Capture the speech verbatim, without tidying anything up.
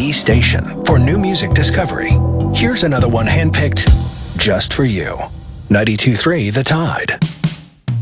the station for new music discovery. Here's another one handpicked just for you. ninety-two point three The Tide.